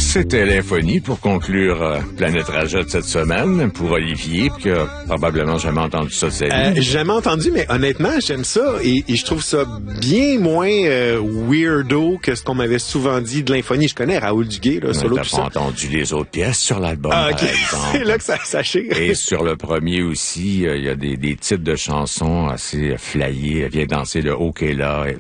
C'était l'infonie pour conclure Planète Rajot cette semaine pour Olivier, qui a probablement jamais entendu ça de sa vie. Jamais entendu, mais honnêtement, j'aime ça et je trouve ça bien moins weirdo que ce qu'on m'avait souvent dit de l'infonie. Je connais Raoul Duguay, là, solo, t'as tout pas ça. entendu les autres pièces sur l'album, Ah, par ok. exemple. C'est là que ça chire. Et sur le premier aussi, il y a des titres de chansons assez flyés. Viens danser le OK là.